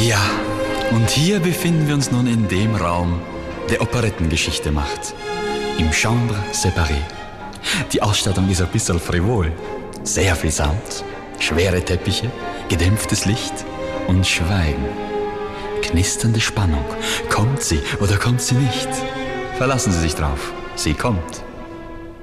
Ja, und hier befinden wir uns nun in dem Raum, der Operettengeschichte macht. Im Chambre séparée. Die Ausstattung ist ein bisschen frivol. Sehr viel Samt, schwere Teppiche, gedämpftes Licht und Schweigen. Knisternde Spannung. Kommt sie oder kommt sie nicht? Verlassen Sie sich drauf. Sie kommt.